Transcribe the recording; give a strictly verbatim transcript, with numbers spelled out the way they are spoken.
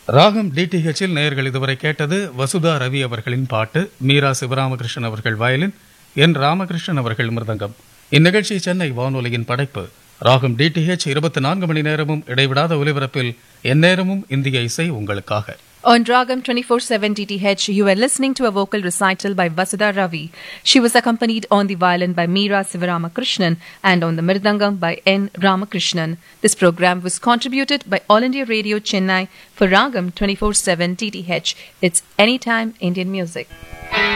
ராகம் டிடிஹெச்சில் நேயர்கள் இதுவரை கேட்டது வசுதா ரவி அவர்களின் பாட்டு, மீரா சிவராமகிருஷ்ணன் அவர்கள் வயலின், என் ராமகிருஷ்ணன் அவர்கள் மிருதங்கம். இந்நிகழ்ச்சி சென்னை வானொலியின் படைப்பு. ராகம் டிடிஹெச் இருபத்தி நான்கு மணி நேரமும் இடைவிடாத ஒலிபரப்பில் எந்நேரமும் இந்திய இசை உங்களுக்காக. On Ragam twenty-four seven D T H, you were listening to a vocal recital by Vasudha Ravi. She was accompanied on the violin by Meera Sivaramakrishnan and on the mirdangam by N. Ramakrishnan. This program was contributed by All India Radio Chennai for Ragam twenty-four seven D T H. It's Anytime Indian Music.